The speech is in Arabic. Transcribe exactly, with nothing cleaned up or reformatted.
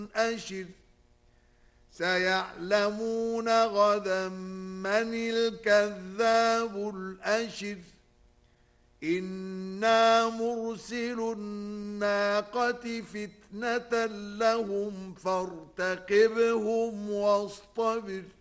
أشر سيعلمون غدا من الكذاب الأشر إنا مرسل الناقة فتنة لهم فارتقبهم واصطبر